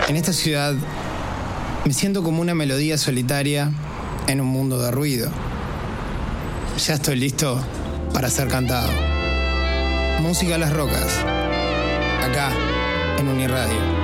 En esta ciudad me siento como una melodía solitaria en un mundo de ruido. Ya estoy listo para ser cantado. Música a las rocas, acá en Uniradio.